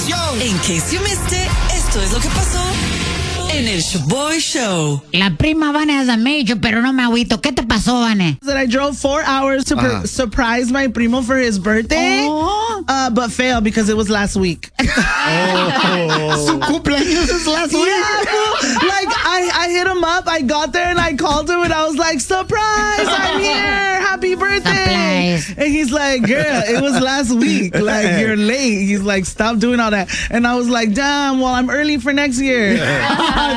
In case you missed it, esto es lo que pasó en el Shoboy Show. La prima Vane has a major, pero no me agüito. ¿Qué te pasó, Vane? That I drove 4 hours to surprise my primo for his birthday, but failed because it was last week. Su cumpleaños is last week. Yeah, like I hit him up, I got there and I called him and I was like, surprise, I'm here, happy birthday. Surprise. And he's like, girl, it was last week, like you're late. He's like, stop doing all that. And I was like, damn, well, I'm early for next year.